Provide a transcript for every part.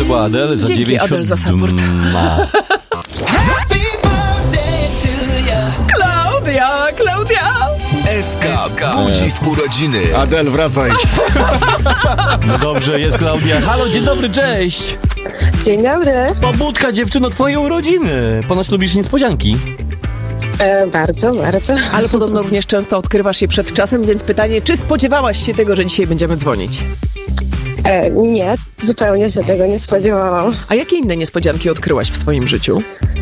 była Adele za 9. Dzięki Adele za support. Klaudia! SK budzi w urodziny. Adel, wracaj. No dobrze, jest Klaudia. Halo, dzień dobry, cześć. Dzień dobry. Pobudka, dziewczyno, twoje urodziny. Ponoć lubisz niespodzianki. Bardzo. Ale podobno również często odkrywasz je przed czasem, więc pytanie, czy spodziewałaś się tego, że dzisiaj będziemy dzwonić? Nie, zupełnie się tego nie spodziewałam. A jakie inne niespodzianki odkryłaś w swoim życiu?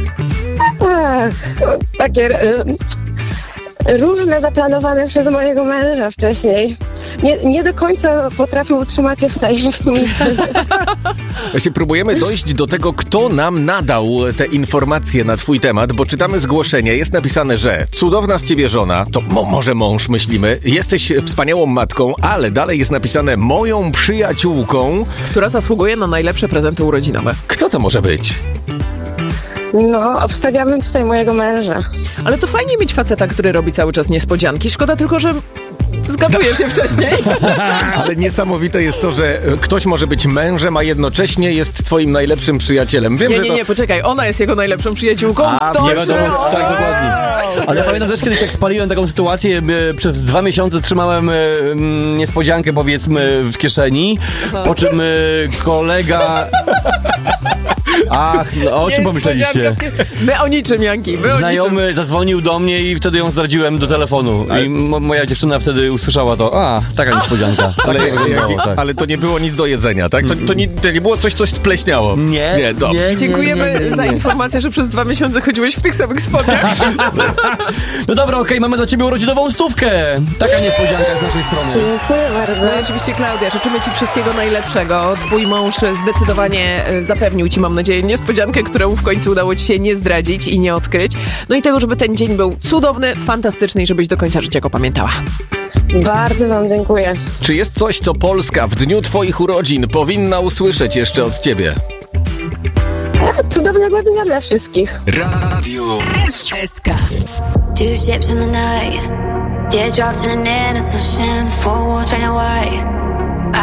Takie różne zaplanowane przez mojego męża wcześniej. Nie do końca potrafił utrzymać je w tajemnicy. Właśnie próbujemy dojść do tego, kto nam nadał te informacje na twój temat, bo czytamy zgłoszenie, jest napisane, że cudowna z ciebie żona, to może mąż myślimy, jesteś wspaniałą matką, ale dalej jest napisane moją przyjaciółką, Która zasługuje na najlepsze prezenty urodzinowe. Kto to może być? No, obstawiałabym tutaj mojego męża. Ale to fajnie mieć faceta, który robi cały czas niespodzianki. Szkoda tylko, że zgadujesz je wcześniej. Ale niesamowite jest to, że ktoś może być mężem, a jednocześnie jest twoim najlepszym przyjacielem. Wiem, Nie, poczekaj, ona jest jego najlepszą przyjaciółką. Nie wiadomo, tak, dokładnie. Ale ja pamiętam też kiedyś, jak spaliłem taką sytuację, przez 2 miesiące trzymałem niespodziankę, powiedzmy, w kieszeni, po czym kolega... Ach, no, o czym pomyśleliście? My o niczym, Janki, my Znajomy o niczym. zadzwonił do mnie i wtedy ją zdradziłem do telefonu. I moja dziewczyna wtedy usłyszała to. Taka niespodzianka. Ale to nie było nic do jedzenia, tak? To nie było coś spleśniało. Nie, dobrze. Dziękujemy za informację, że przez 2 miesiące chodziłeś w tych samych spodniach. No dobra, okej, mamy dla ciebie urodzinową stówkę. Taka niespodzianka z naszej strony. Dziękuję bardzo. No i oczywiście, Klaudia, życzymy ci wszystkiego najlepszego. Twój mąż zdecydowanie zapewnił ci, mam nadzieję, niespodziankę, którą w końcu udało ci się nie zdradzić i nie odkryć. No i tego, żeby ten dzień był cudowny, fantastyczny i żebyś do końca życia go pamiętała. Bardzo wam dziękuję. Czy jest coś, co Polska w dniu twoich urodzin powinna usłyszeć jeszcze od ciebie? Cudownego dnia dla wszystkich. Radio SK. 2 ships in the night. Teardrops in an endless ocean. 4 walls painted white.